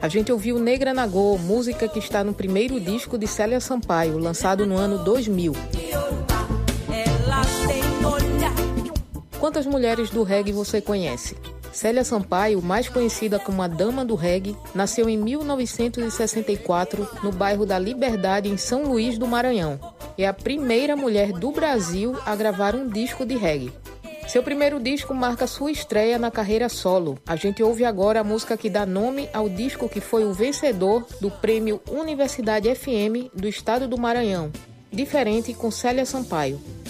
A gente ouviu Negra Nagô, música que está no primeiro disco de Célia Sampaio, lançado no ano 2000. Quantas mulheres do reggae você conhece? Célia Sampaio, mais conhecida como a Dama do Reggae, nasceu em 1964 no bairro da Liberdade, em São Luís do Maranhão. É a primeira mulher do Brasil a gravar um disco de reggae. Seu primeiro disco marca sua estreia na carreira solo. A gente ouve agora a música que dá nome ao disco que foi o vencedor do Prêmio Universidade FM do Estado do Maranhão, Diferente, com Célia Sampaio.